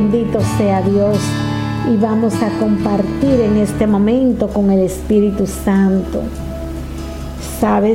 Bendito sea Dios. Y vamos a compartir en este momento con el Espíritu Santo. Sabes,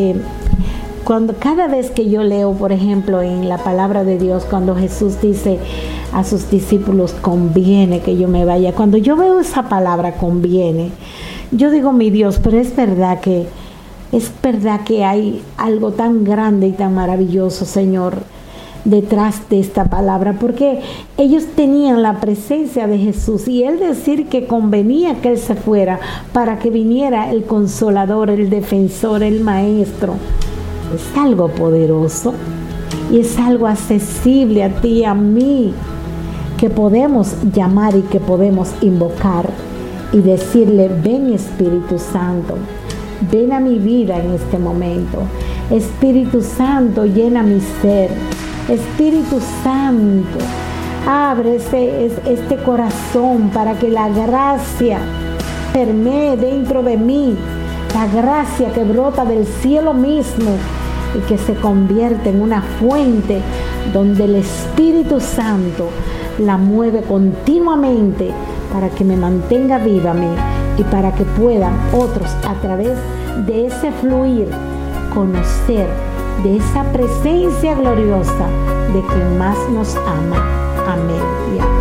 cada vez que yo leo, por ejemplo, en la palabra de Dios, cuando Jesús dice a sus discípulos, conviene que yo me vaya. Cuando yo veo esa palabra, conviene, yo digo, mi Dios, pero es verdad que hay algo tan grande y tan maravilloso, Señor, detrás de esta palabra, porque ellos tenían la presencia de Jesús, y Él decir que convenía que Él se fuera para que viniera el Consolador, el Defensor, el Maestro, es algo poderoso y es algo accesible a ti y a mí, que podemos llamar y que podemos invocar y decirle, ven Espíritu Santo, ven a mi vida en este momento. Espíritu Santo, llena mi ser. Espíritu Santo, abre este corazón para que la gracia permee dentro de mí, la gracia que brota del cielo mismo y que se convierte en una fuente donde el Espíritu Santo la mueve continuamente para que me mantenga viva a mí y para que puedan otros, a través de ese fluir, conocer de esa presencia gloriosa de quien más nos ama. Amén y amén.